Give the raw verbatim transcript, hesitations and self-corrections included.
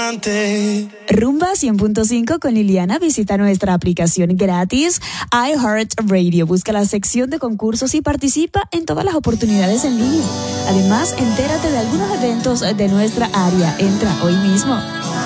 gigante. Rumba cien punto cinco con Liliana. Visita nuestra aplicación gratis iHeartRadio. Busca la sección de concursos y participa en todas las oportunidades en línea. Además, entérate de algunos eventos de nuestra área. Entra hoy mismo.